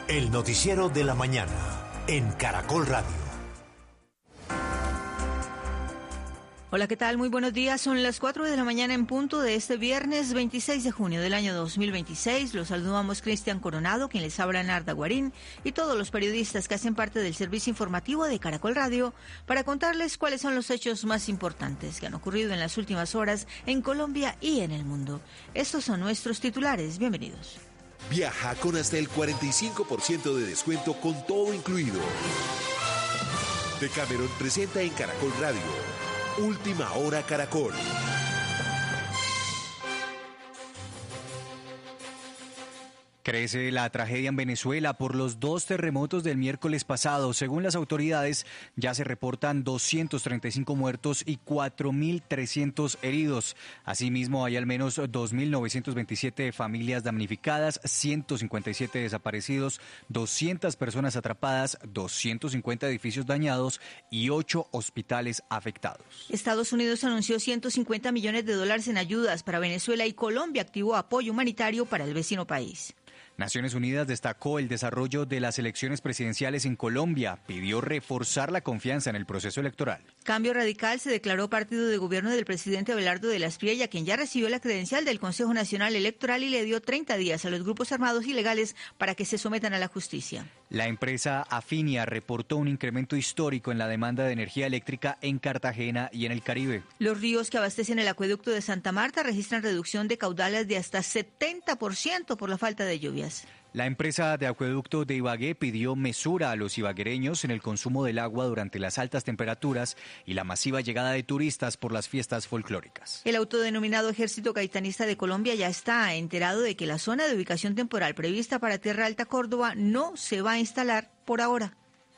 El noticiero de la mañana en Caracol Radio. Hola, ¿qué tal? Muy buenos días. Son las 4 de la mañana en punto de este viernes 26 de junio del año 2026. Los saludamos Cristian Coronado, quien les habla Narda Guarín, y todos los periodistas que hacen parte del servicio informativo de Caracol Radio para contarles cuáles son los hechos más importantes que han ocurrido en las últimas horas en Colombia y en el mundo. Estos son nuestros titulares. Bienvenidos. Viaja con hasta el 45% de descuento con todo incluido. Decameron presenta en Caracol Radio Última Hora Caracol. Crece la tragedia en Venezuela por los 2 terremotos del miércoles pasado. Según las autoridades, ya se reportan 235 muertos y 4.300 heridos. Asimismo, hay al menos 2.927 familias damnificadas, 157 desaparecidos, 200 personas atrapadas, 250 edificios dañados y 8 hospitales afectados. Estados Unidos anunció $150 millones en ayudas para Venezuela y Colombia activó apoyo humanitario para el vecino país. Naciones Unidas destacó el desarrollo de las elecciones presidenciales en Colombia, pidió reforzar la confianza en el proceso electoral. Cambio Radical se declaró partido de gobierno del presidente Abelardo de la Espriella, quien ya recibió la credencial del Consejo Nacional Electoral y le dio 30 días a los grupos armados ilegales para que se sometan a la justicia. La empresa Afinia reportó un incremento histórico en la demanda de energía eléctrica en Cartagena y en el Caribe. Los ríos que abastecen el acueducto de Santa Marta registran reducción de caudales de hasta 70% por la falta de lluvias. La empresa de acueducto de Ibagué pidió mesura a los ibaguereños en el consumo del agua durante las altas temperaturas y la masiva llegada de turistas por las fiestas folclóricas. El autodenominado Ejército Gaitanista de Colombia ya está enterado de que la zona de ubicación temporal prevista para Tierra Alta Córdoba no se va a instalar por ahora.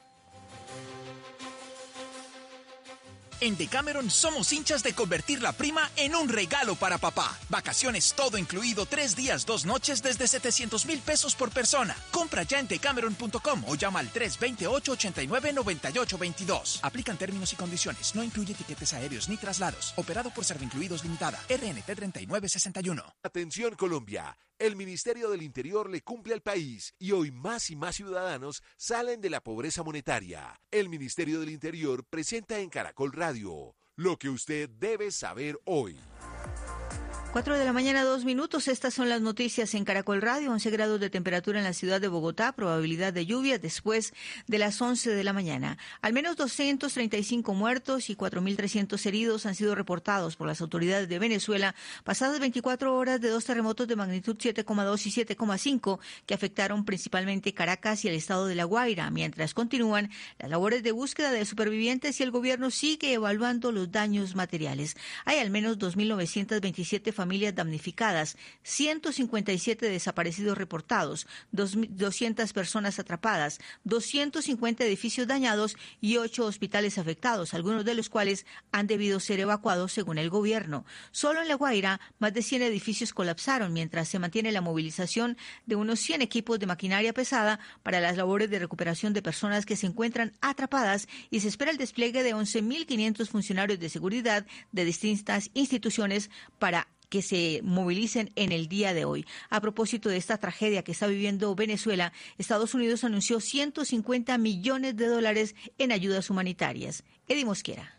En Decameron somos hinchas de convertir la prima en un regalo para papá. Vacaciones todo incluido, 3 días, 2 noches desde 700,000 pesos por persona. Compra ya en decameron.com o llama al 328-89-9822. Aplican términos y condiciones. No incluye tiquetes aéreos ni traslados. Operado por Servincluidos Limitada. RNT 3961. Atención Colombia. El Ministerio del Interior le cumple al país y hoy más y más ciudadanos salen de la pobreza monetaria. El Ministerio del Interior presenta en Caracol Radio lo que usted debe saber hoy. 4 de la mañana, 2 minutos. Estas son las noticias en Caracol Radio. 11 grados de temperatura en la ciudad de Bogotá. Probabilidad de lluvia después de las 11 de la mañana. Al menos 235 muertos y 4.300 heridos han sido reportados por las autoridades de Venezuela pasadas 24 horas de 2 terremotos de magnitud 7,2 y 7,5 que afectaron principalmente Caracas y el estado de La Guaira, mientras continúan las labores de búsqueda de supervivientes y el gobierno sigue evaluando los daños materiales. Hay al menos 2.927 familias damnificadas, 157 desaparecidos reportados, 200 personas atrapadas, 250 edificios dañados y 8 hospitales afectados, algunos de los cuales han debido ser evacuados según el gobierno. Solo en La Guaira, más de 100 edificios colapsaron, mientras se mantiene la movilización de unos 100 equipos de maquinaria pesada para las labores de recuperación de personas que se encuentran atrapadas y se espera el despliegue de 11.500 funcionarios de seguridad de distintas instituciones para que se movilicen en el día de hoy. A propósito de esta tragedia que está viviendo Venezuela, Estados Unidos anunció $150 millones en ayudas humanitarias. Eddie Mosquera.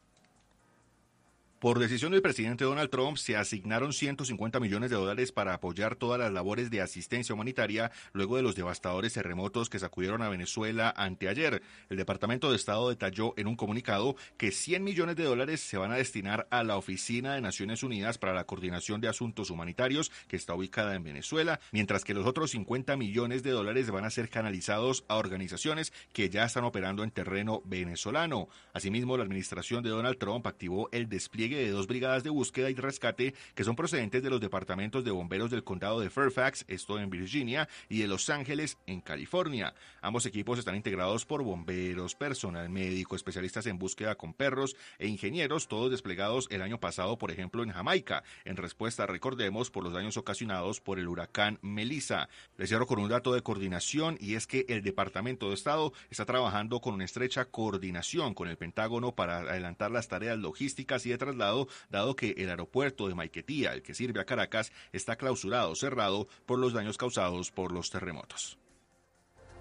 Por decisión del presidente Donald Trump, se asignaron $150 millones para apoyar todas las labores de asistencia humanitaria luego de los devastadores terremotos que sacudieron a Venezuela anteayer. El Departamento de Estado detalló en un comunicado que $100 millones se van a destinar a la Oficina de Naciones Unidas para la Coordinación de Asuntos Humanitarios, que está ubicada en Venezuela, mientras que los otros $50 millones van a ser canalizados a organizaciones que ya están operando en terreno venezolano. Asimismo, la administración de Donald Trump activó el despliegue de 2 brigadas de búsqueda y rescate que son procedentes de los departamentos de bomberos del condado de Fairfax, esto en Virginia, y de Los Ángeles, en California. Ambos equipos están integrados por bomberos, personal médico, especialistas en búsqueda con perros e ingenieros, todos desplegados el año pasado, por ejemplo, en Jamaica, en respuesta, recordemos, por los daños ocasionados por el huracán Melissa. Les cierro con un dato de coordinación, y es que el Departamento de Estado está trabajando con una estrecha coordinación con el Pentágono para adelantar las tareas logísticas y de traslado, dado que el aeropuerto de Maiquetía, el que sirve a Caracas, está clausurado, cerrado por los daños causados por los terremotos.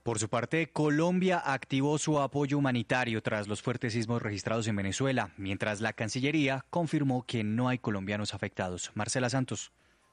Por su parte, Colombia activó su apoyo humanitario tras los fuertes sismos registrados en Venezuela, mientras la Cancillería confirmó que no hay colombianos afectados. Marcela Santos.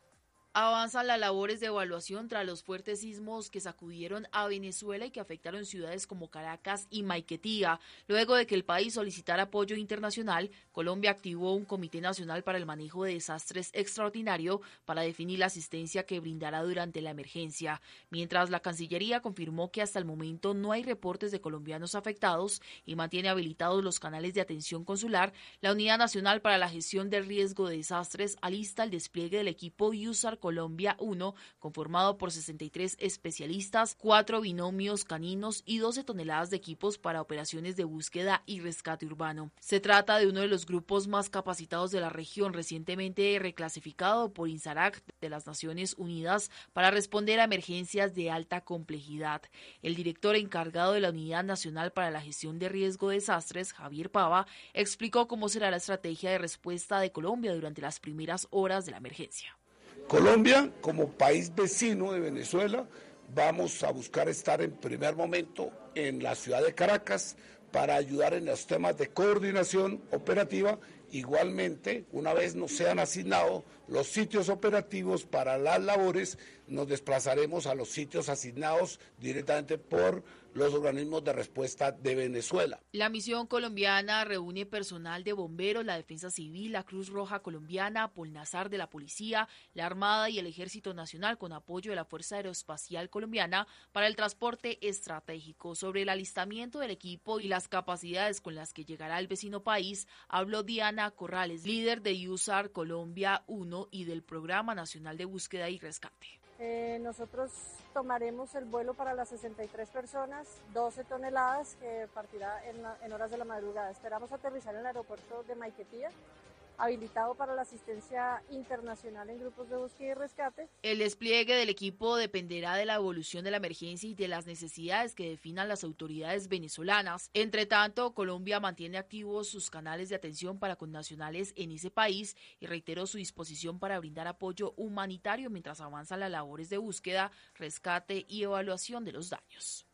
Avanzan las labores de evaluación tras los fuertes sismos que sacudieron a Venezuela y que afectaron ciudades como Caracas y Maiquetía. Luego de que el país solicitara apoyo internacional, Colombia activó un Comité Nacional para el Manejo de Desastres extraordinario para definir la asistencia que brindará durante la emergencia. Mientras la Cancillería confirmó que hasta el momento no hay reportes de colombianos afectados y mantiene habilitados los canales de atención consular, la Unidad Nacional para la Gestión del Riesgo de Desastres alista el despliegue del equipo USAR Colombia 1, conformado por 63 especialistas, 4 binomios caninos y 12 toneladas de equipos para operaciones de búsqueda y rescate urbano. Se trata de uno de los grupos más capacitados de la región, recientemente reclasificado por INSARAC de las Naciones Unidas para responder a emergencias de alta complejidad. El director encargado de la Unidad Nacional para la Gestión de Riesgo de Desastres, Javier Pava, explicó cómo será la estrategia de respuesta de Colombia durante las primeras horas de la emergencia. Colombia, como país vecino de Venezuela, vamos a buscar estar en primer momento en la ciudad de Caracas para ayudar en los temas de coordinación operativa. Igualmente, una vez nos sean asignados los sitios operativos para las labores, nos desplazaremos a los sitios asignados directamente por los organismos de respuesta de Venezuela. La misión colombiana reúne personal de bomberos, la Defensa Civil, la Cruz Roja Colombiana, Polnazar de la Policía, la Armada y el Ejército Nacional con apoyo de la Fuerza Aeroespacial Colombiana para el transporte estratégico. Sobre el alistamiento del equipo y las capacidades con las que llegará el vecino país, habló Diana Corrales, líder de USAR Colombia 1 y del Programa Nacional de Búsqueda y Rescate. Nosotros tomaremos el vuelo para las 63 personas, 12 toneladas que partirá en horas de la madrugada. Esperamos aterrizar en el aeropuerto de Maiquetía, habilitado para la asistencia internacional en grupos de búsqueda y rescate. El despliegue del equipo dependerá de la evolución de la emergencia y de las necesidades que definan las autoridades venezolanas. Entre tanto, Colombia mantiene activos sus canales de atención para connacionales en ese país y reiteró su disposición para brindar apoyo humanitario mientras avanzan las labores de búsqueda, rescate y evaluación de los daños.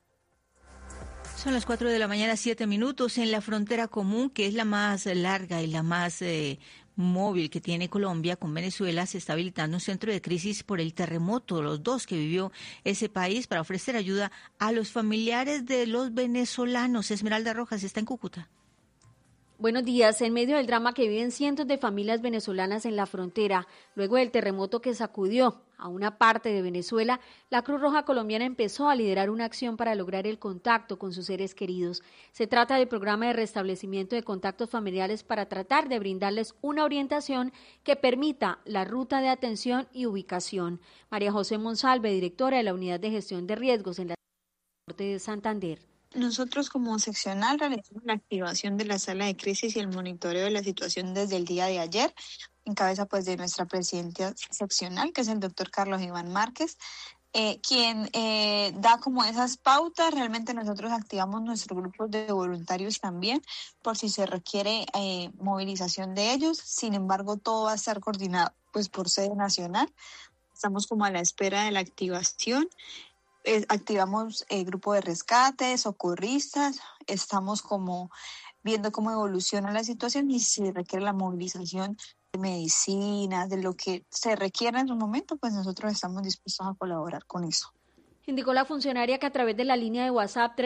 Son las 4 de la mañana, 7 minutos. En la frontera común, que es la más larga y la más móvil que tiene Colombia con Venezuela, se está habilitando un centro de crisis por el terremoto, los dos que vivió ese país, para ofrecer ayuda a los familiares de los venezolanos. Esmeralda Rojas está en Cúcuta. Buenos días. En medio del drama que viven cientos de familias venezolanas en la frontera, luego del terremoto que sacudió a una parte de Venezuela, la Cruz Roja Colombiana empezó a liderar una acción para lograr el contacto con sus seres queridos. Se trata del programa de restablecimiento de contactos familiares para tratar de brindarles una orientación que permita la ruta de atención y ubicación. María José Monsalve, directora de la Unidad de Gestión de Riesgos en la Norte de Santander. Nosotros como seccional realizamos la activación de la sala de crisis y el monitoreo de la situación desde el día de ayer, en cabeza pues de nuestra presidenta seccional, que es el doctor Carlos Iván Márquez, quien da como esas pautas. Realmente nosotros activamos nuestros grupos de voluntarios también, por si se requiere movilización de ellos. Sin embargo, todo va a estar coordinado pues por sede nacional. Estamos como a la espera de la activación. Activamos el grupo de rescate, socorristas, estamos como viendo cómo evoluciona la situación y si requiere la movilización de medicinas, de lo que se requiera en su momento, pues nosotros estamos dispuestos a colaborar con eso. Indicó la funcionaria que a través de la línea de WhatsApp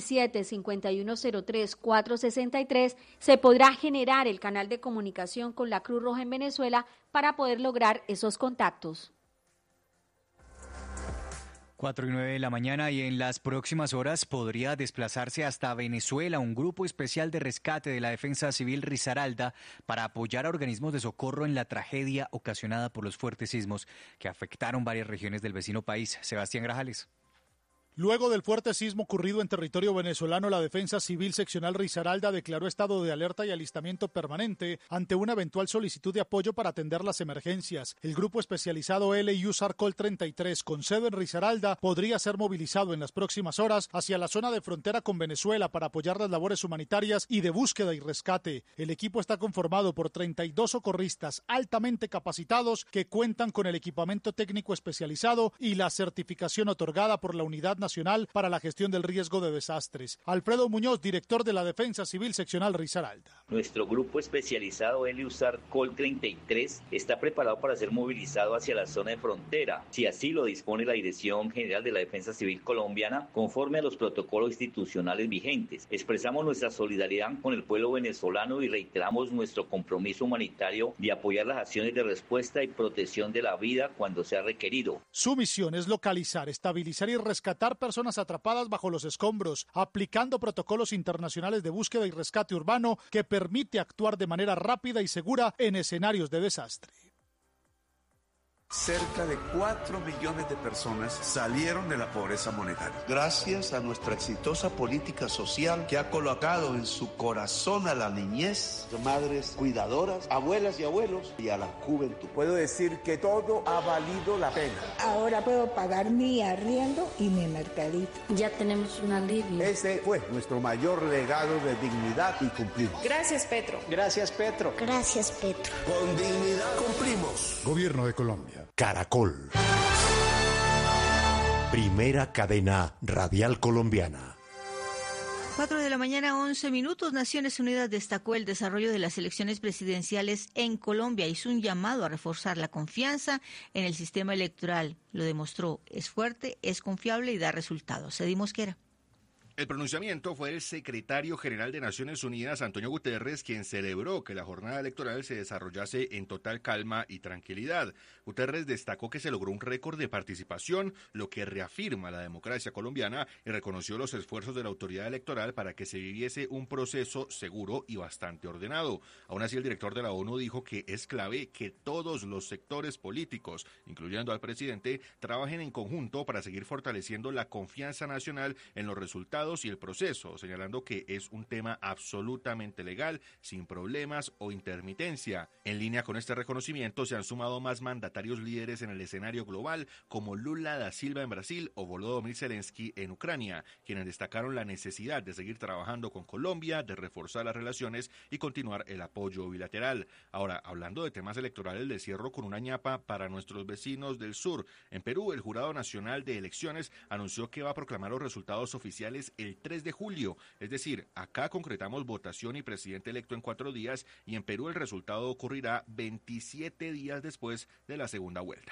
317-5103-463 se podrá generar el canal de comunicación con la Cruz Roja en Venezuela para poder lograr esos contactos. 4:09 de la mañana y en las próximas horas podría desplazarse hasta Venezuela un grupo especial de rescate de la Defensa Civil Risaralda para apoyar a organismos de socorro en la tragedia ocasionada por los fuertes sismos que afectaron varias regiones del vecino país. Sebastián Grajales. Luego del fuerte sismo ocurrido en territorio venezolano, la Defensa Civil Seccional Risaralda declaró estado de alerta y alistamiento permanente ante una eventual solicitud de apoyo para atender las emergencias. El grupo especializado LUSAR Col 33, con sede en Risaralda, podría ser movilizado en las próximas horas hacia la zona de frontera con Venezuela para apoyar las labores humanitarias y de búsqueda y rescate. El equipo está conformado por 32 socorristas altamente capacitados que cuentan con el equipamiento técnico especializado y la certificación otorgada por la Unidad Nacional para la Gestión del Riesgo de Desastres. Alfredo Muñoz, director de la Defensa Civil Seccional Risaralda. Nuestro grupo especializado Heliostar Col 33 está preparado para ser movilizado hacia la zona de frontera, si así lo dispone la Dirección General de la Defensa Civil Colombiana, conforme a los protocolos institucionales vigentes. Expresamos nuestra solidaridad con el pueblo venezolano y reiteramos nuestro compromiso humanitario de apoyar las acciones de respuesta y protección de la vida cuando sea requerido. Su misión es localizar, estabilizar y rescatar personas atrapadas bajo los escombros, aplicando protocolos internacionales de búsqueda y rescate urbano que permite actuar de manera rápida y segura en escenarios de desastre. Cerca de 4 millones de personas salieron de la pobreza monetaria. Gracias a nuestra exitosa política social que ha colocado en su corazón a la niñez, madres cuidadoras, abuelas y abuelos y a la juventud. Puedo decir que todo ha valido la pena. Ahora puedo pagar mi arriendo y mi mercadito. Ya tenemos un alivio. Ese fue nuestro mayor legado de dignidad y cumplimos. Gracias, Petro. Gracias, Petro. Gracias, Petro. Con dignidad cumplimos. Gobierno de Colombia. Caracol. Primera cadena radial colombiana. 4 de la mañana, 11 minutos. Naciones Unidas destacó el desarrollo de las elecciones presidenciales en Colombia. Hizo un llamado a reforzar la confianza en el sistema electoral. Lo demostró. Es fuerte, es confiable y da resultados. Cedi Mosquera. El pronunciamiento fue del secretario general de Naciones Unidas, Antonio Guterres, quien celebró que la jornada electoral se desarrollase en total calma y tranquilidad. Guterres destacó que se logró un récord de participación, lo que reafirma la democracia colombiana, y reconoció los esfuerzos de la autoridad electoral para que se viviese un proceso seguro y bastante ordenado. Aún así, el director de la ONU dijo que es clave que todos los sectores políticos, incluyendo al presidente, trabajen en conjunto para seguir fortaleciendo la confianza nacional en los resultados y el proceso, señalando que es un tema absolutamente legal, sin problemas o intermitencia. En línea con este reconocimiento se han sumado más mandatarios líderes en el escenario global, como Lula da Silva en Brasil o Volodymyr Zelensky en Ucrania, quienes destacaron la necesidad de seguir trabajando con Colombia, de reforzar las relaciones y continuar el apoyo bilateral. Ahora, hablando de temas electorales, les cierro con una ñapa para nuestros vecinos del sur. En Perú, el Jurado Nacional de Elecciones anunció que va a proclamar los resultados oficiales el 3 de julio, es decir, acá concretamos votación y presidente electo en 4 días y en Perú el resultado ocurrirá 27 días después de la segunda vuelta.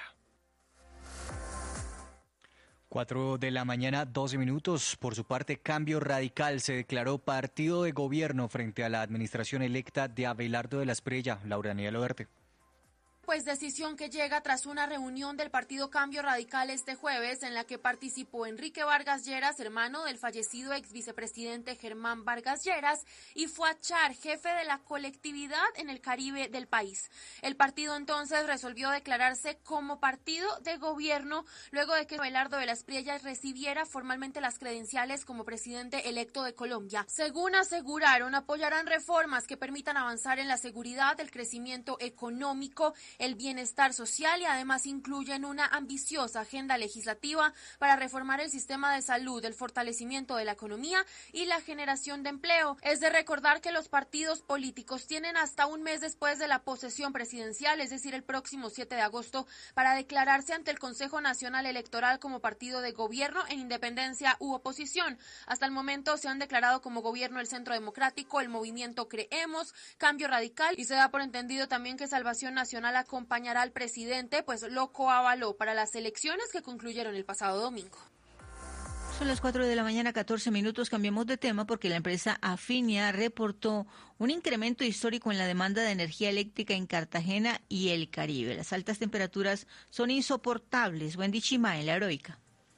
4 de la mañana, 12 minutos. Por su parte, Cambio Radical se declaró partido de gobierno frente a la administración electa de Abelardo de la Espriella. Laura Daniela Overte. Pues decisión que llega tras una reunión del Partido Cambio Radical este jueves en la que participó Enrique Vargas Lleras, hermano del fallecido ex vicepresidente Germán Vargas Lleras, y Fuad Char, jefe de la colectividad en el Caribe del país. El partido entonces resolvió declararse como partido de gobierno luego de que Abelardo de la Espriella recibiera formalmente las credenciales como presidente electo de Colombia. Según aseguraron, apoyarán reformas que permitan avanzar en la seguridad, el crecimiento económico, el bienestar social y además incluyen una ambiciosa agenda legislativa para reformar el sistema de salud, el fortalecimiento de la economía y la generación de empleo. Es de recordar que los partidos políticos tienen hasta un mes después de la posesión presidencial, es decir, el próximo 7 de agosto, para declararse ante el Consejo Nacional Electoral como partido de gobierno en independencia u oposición. Hasta el momento se han declarado como gobierno el Centro Democrático, el Movimiento Creemos, Cambio Radical, y se da por entendido también que Salvación Nacional acompañará al presidente, pues lo coavaló para las elecciones que concluyeron el pasado domingo. Son las 4 de la mañana, 14 minutos. Cambiamos de tema porque la empresa Afinia reportó un incremento histórico en la demanda de energía eléctrica en Cartagena y el Caribe. Las altas temperaturas son insoportables. Wendy Chima en La Heroica.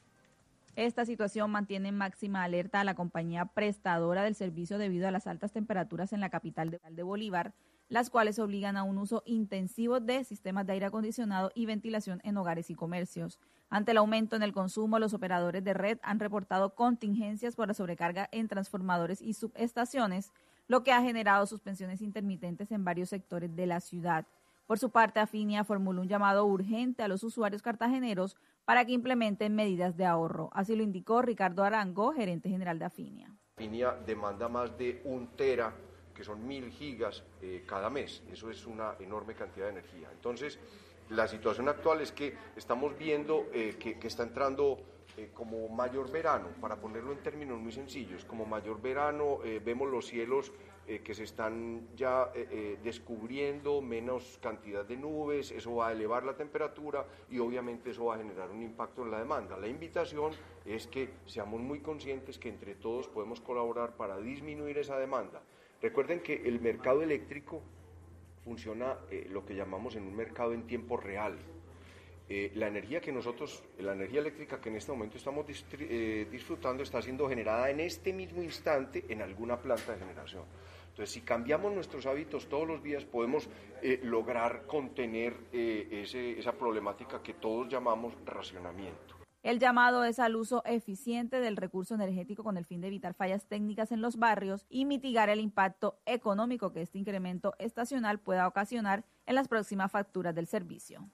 Esta situación mantiene en máxima alerta a la compañía prestadora del servicio debido a las altas temperaturas en la capital de Bolívar, las cuales obligan a un uso intensivo de sistemas de aire acondicionado y ventilación en hogares y comercios. Ante el aumento en el consumo, los operadores de red han reportado contingencias por la sobrecarga en transformadores y subestaciones, lo que ha generado suspensiones intermitentes en varios sectores de la ciudad. Por su parte, Afinia formuló un llamado urgente a los usuarios cartageneros para que implementen medidas de ahorro. Así lo indicó Ricardo Arango, gerente general de Afinia. Afinia demanda más de 1 tera, que son 1000 gigas cada mes. Eso es una enorme cantidad de energía. Entonces, la situación actual es que estamos viendo que está entrando como mayor verano, para ponerlo en términos muy sencillos, como mayor verano vemos los cielos que se están ya descubriendo, menos cantidad de nubes, eso va a elevar la temperatura y obviamente eso va a generar un impacto en la demanda. La invitación es que seamos muy conscientes que entre todos podemos colaborar para disminuir esa demanda. Recuerden que el mercado eléctrico funciona lo que llamamos en un mercado en tiempo real. La energía eléctrica que en este momento estamos disfrutando está siendo generada en este mismo instante en alguna planta de generación. Entonces, si cambiamos nuestros hábitos todos los días, podemos lograr contener esa problemática que todos llamamos racionamiento. El llamado es al uso eficiente del recurso energético con el fin de evitar fallas técnicas en los barrios y mitigar el impacto económico que este incremento estacional pueda ocasionar en las próximas facturas del servicio.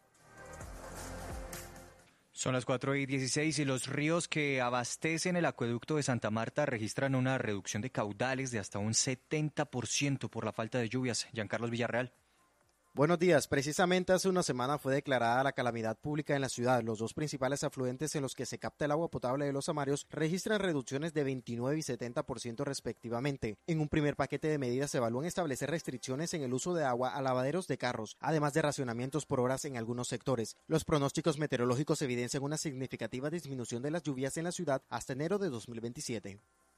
Son las 4:16 y los ríos que abastecen el acueducto de Santa Marta registran una reducción de caudales de hasta un 70% por la falta de lluvias. Giancarlos Villarreal. Buenos días. Precisamente hace una semana fue declarada la calamidad pública en la ciudad. Los dos principales afluentes en los que se capta el agua potable de los Amarios registran reducciones de 29 y 70% respectivamente. En un primer paquete de medidas se evalúan establecer restricciones en el uso de agua a lavaderos de carros, además de racionamientos por horas en algunos sectores. Los pronósticos meteorológicos evidencian una significativa disminución de las lluvias en la ciudad hasta enero de 2027.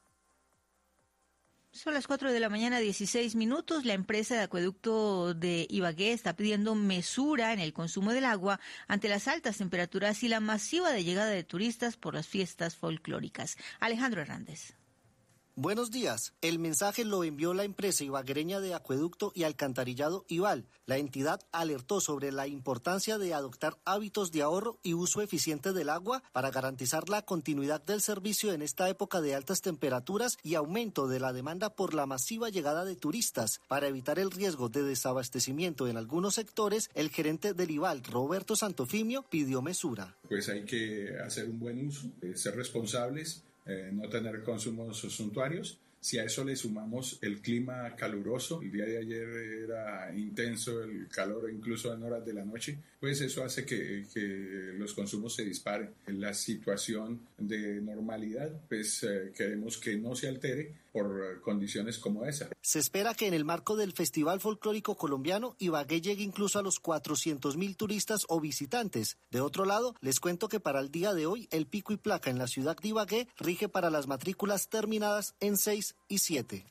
Son las 4:16 a.m. La empresa de acueducto de Ibagué está pidiendo mesura en el consumo del agua ante las altas temperaturas y la masiva de llegada de turistas por las fiestas folclóricas. Alejandro Hernández. Buenos días. El mensaje lo envió la empresa ibaguereña de acueducto y alcantarillado Ibal. La entidad alertó sobre la importancia de adoptar hábitos de ahorro y uso eficiente del agua para garantizar la continuidad del servicio en esta época de altas temperaturas y aumento de la demanda por la masiva llegada de turistas. Para evitar el riesgo de desabastecimiento en algunos sectores, el gerente del Ibal, Roberto Santofimio, pidió mesura. Pues hay que hacer un buen uso, ser responsables, no tener consumos suntuarios. Si a eso le sumamos el clima caluroso, el día de ayer era intenso el calor incluso en horas de la noche, pues eso hace que los consumos se disparen. En la situación de normalidad, pues queremos que no se altere por condiciones como esa. Se espera que en el marco del Festival Folclórico Colombiano, Ibagué llegue incluso a los 400.000 turistas o visitantes. De otro lado, les cuento que para el día de hoy, el pico y placa en la ciudad de Ibagué rige para las matrículas terminadas en 6 y 7.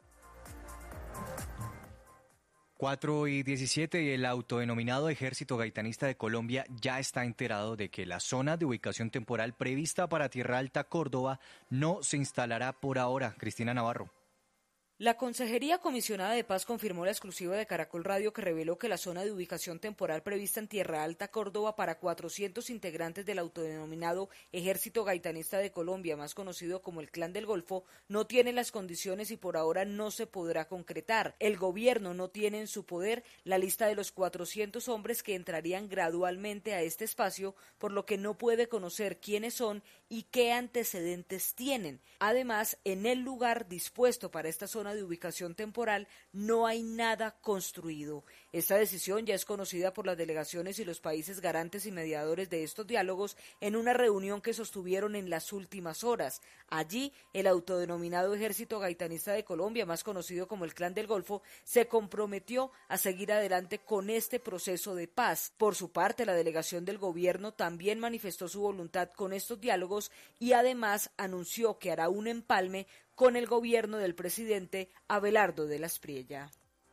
4:17 y el autodenominado Ejército Gaitanista de Colombia ya está enterado de que la zona de ubicación temporal prevista para Tierra Alta, Córdoba, no se instalará por ahora. Cristina Navarro. La Consejería Comisionada de Paz confirmó la exclusiva de Caracol Radio que reveló que la zona de ubicación temporal prevista en Tierra Alta, Córdoba, para 400 integrantes del autodenominado Ejército Gaitanista de Colombia, más conocido como el Clan del Golfo, no tiene las condiciones y por ahora no se podrá concretar. El gobierno no tiene en su poder la lista de los 400 hombres que entrarían gradualmente a este espacio, por lo que no puede conocer quiénes son y qué antecedentes tienen. Además, en el lugar dispuesto para esta zona de ubicación temporal no hay nada construido. Esta decisión ya es conocida por las delegaciones y los países garantes y mediadores de estos diálogos en una reunión que sostuvieron en las últimas horas. Allí, el autodenominado Ejército Gaitanista de Colombia, más conocido como el Clan del Golfo, se comprometió a seguir adelante con este proceso de paz. Por su parte, la delegación del gobierno también manifestó su voluntad con estos diálogos y además anunció que hará un empalme con el gobierno del presidente Abelardo de la Espriella.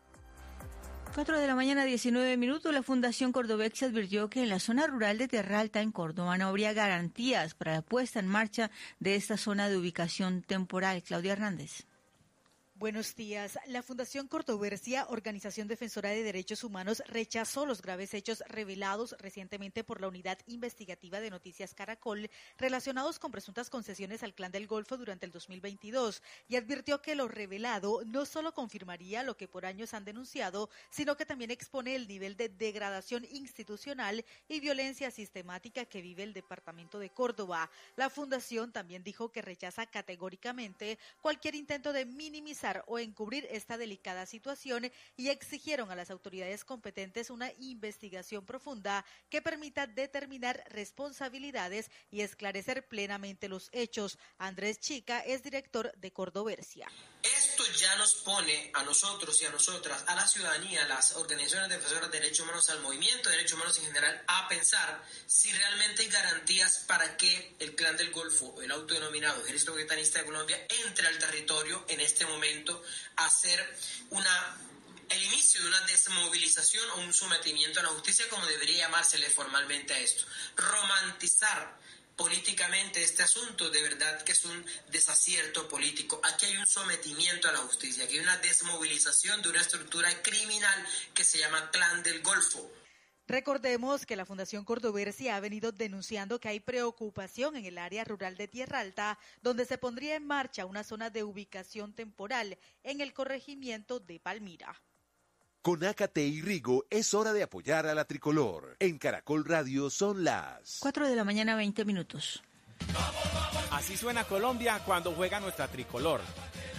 4:19 a.m. La Fundación Cordobex advirtió que en la zona rural de Tierra Alta, en Córdoba, no habría garantías para la puesta en marcha de esta zona de ubicación temporal. Claudia Hernández. Buenos días. La Fundación Cordobercia, organización defensora de derechos humanos, rechazó los graves hechos revelados recientemente por la Unidad Investigativa de Noticias Caracol relacionados con presuntas concesiones al Clan del Golfo durante el 2022 y advirtió que lo revelado no solo confirmaría lo que por años han denunciado, sino que también expone el nivel de degradación institucional y violencia sistemática que vive el departamento de Córdoba. La Fundación también dijo que rechaza categóricamente cualquier intento de minimizar minimizar o encubrir esta delicada situación y exigieron a las autoridades competentes una investigación profunda que permita determinar responsabilidades y esclarecer plenamente los hechos. Andrés Chica es director de Cordoversia. Esto ya nos pone a nosotros y a nosotras, a la ciudadanía, a las organizaciones defensoras de derechos humanos, al movimiento de derechos humanos en general, a pensar si realmente hay garantías para que el Clan del Golfo, el autodenominado Ejército Gaetanista de Colombia, entre al territorio en este momento a hacer el inicio de una desmovilización o un sometimiento a la justicia, como debería llamársele formalmente a esto. Romantizar políticamente este asunto, de verdad que es un desacierto político. Aquí hay un sometimiento a la justicia, aquí hay una desmovilización de una estructura criminal que se llama Clan del Golfo. Recordemos que la Fundación Cordoversia ha venido denunciando que hay preocupación en el área rural de Tierra Alta, donde se pondría en marcha una zona de ubicación temporal en el corregimiento de Palmira. Con Ácate y Rigo es hora de apoyar a la tricolor. En Caracol Radio son las 4 de la mañana, 20 minutos. Así suena Colombia cuando juega nuestra tricolor.